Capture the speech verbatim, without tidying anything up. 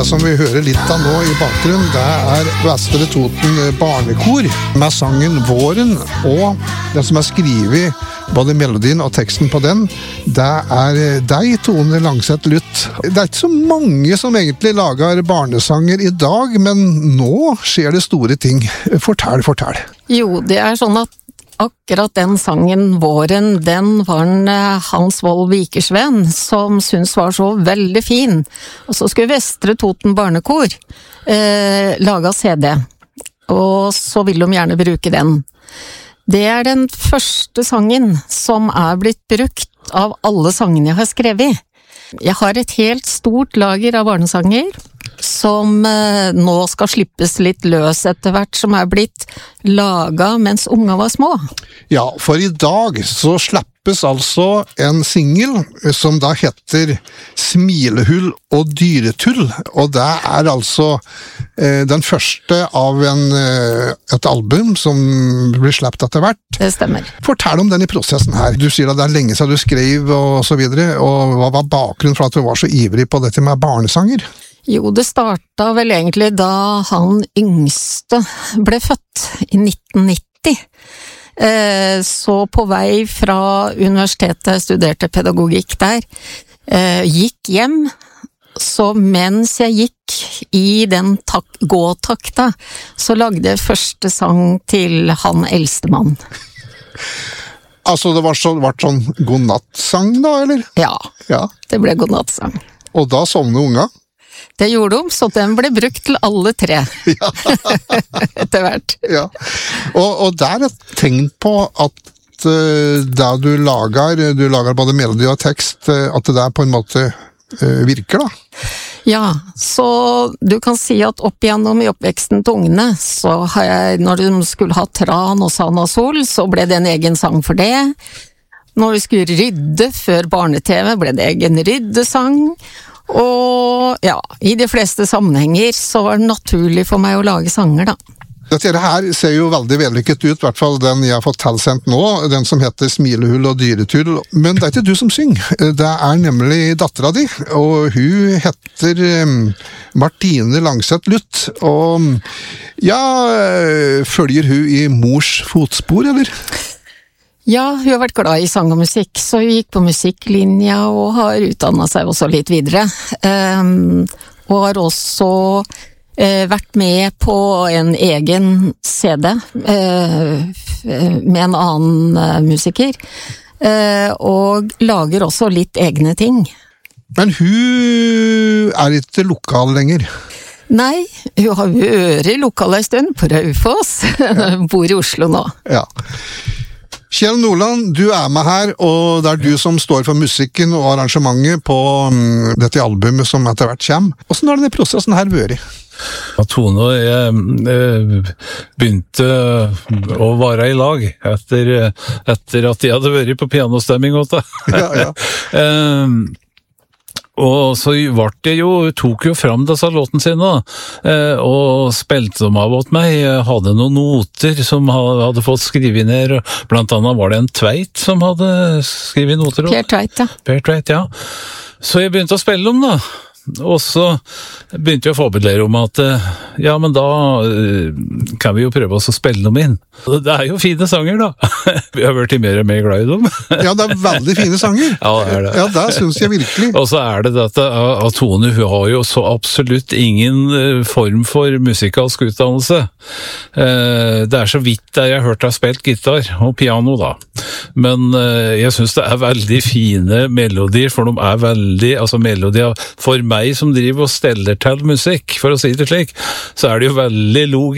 Det som vi hører litt av nå i bakgrunnen, det er Vestre Toten barnekor med sangen Våren, og det som er skrevet, både melodien og teksten på den, det er deg, Tone Langseth Luth. Det er ikke så mange som egentlig lager barnesanger i dag, men nå skjer det store ting. Fortell, fortell. Jo, det er sånn at akkurat den sangen Våren, den var en Hans Wold Vikersven som syntes var så veldig fin. Og så skulle Vestre Toten barnekor eh, lage C D, og så vil de gjerne bruke den. Det er den første sangen som er blitt brukt av alle sangene jeg har skrevet. Jeg har et helt stort lager av barnesanger som eh, nå skal slippes litt løs etter hvert, som er blitt laget mens unga var små. Ja, for i dag så slappes altså en singel som da heter Smilehull og dyretull, og det er altså eh, den første av en, eh, et album som blir slappet etter hvert. Det stemmer. Fortell om den i prosessen her. Du sier at det er lenge siden du skrev og så videre, og hva var bakgrunnen for at du var så ivrig på dette med barnesanger? Jo, det starta vel egentlig da han yngste ble født i nitten nitti. Eh, så på vei fra universitetet, studerte pedagogikk der, eh, gikk hjem, så mens jeg gikk i den tak- gåtakta, så lagde jeg første sang til han eldste mann. Altså det var så, var sånn godnattsang da, eller? Ja, Ja. det ble godnattsang. Og da sovne unga? Det gjorde de, så den ble brukt til alle tre. Ja. Etter hvert. Ja. Og, og der er et tegn på at uh, det du lager, du lager både melodi og tekst, uh, at det der på en måte uh, virker da. Ja, så du kan si at opp igjennom i oppveksten til ungene, så har jeg, når de skulle ha Tran og Sand og Sol, så ble det en egen sang for det. Når vi skulle rydde før barne-TV, ble det egen ryddesang. Og ja, i de fleste sammenhenger så var det naturlig for meg å lage sanger da. Dette her ser jo veldig vellykket ut, i hvert fall den jeg har fått tilsendt nå, den som heter Smilehull og dyretull. Men det er ikke du som synger, det er nemlig dattera di, og hun heter Martine Langseth Luth, og ja, følger hun i mors fotspor, eller? Ja, hun har vært glad i sang og musikk, så hun gikk på musikklinja og har utdannet seg også litt videre. Um, og har også uh, vært med på en egen C D uh, med en annen uh, musiker, uh, og lager også litt egne ting. Men hun er ikke lokal lenger? Nei, hun har vært lokal en stund på Raufoss, hun bor i Oslo nå. Ja. Kjell Nordland, du er med her, og det er du som står for musikken og arrangementet på um, dette albumet som etter hvert kommer. Hvordan har denne prosessen her vært? Ja, Tone og jeg eh, begynte å være i lag etter, etter at jeg hadde vært på pianostemming. Ja, ja. eh, Og så ble det jo, tok jo fram disse låtene sine, eh, og spilte dem av åt meg. Jeg hadde noen noter som hadde fått skrive ned, blant annet var det en Tveit som hadde skrivet noter. Per Tveit, ja. Per Tveit, ja. Så jeg begynte å spille dem da. Og så begynte jeg å forberede om at ja, men da kan vi jo prøve oss å spille dem inn. Det er jo fine sanger da. Vi har vært mer og mer glad i dem. Ja, det er veldig fine sanger. Ja, det er det. Ja, det synes jeg virkelig. Og så er det dette at Tone, hun har jo så absolutt ingen form for musikalsk utdannelse. Det er så vidt jeg har hørt har spilt gitar og piano da. Men jeg synes det er veldig fine melodier, for de er veldig, altså melodier for meg som driver og steller til musikk, for å si det slik, så er det jo veldig logisk.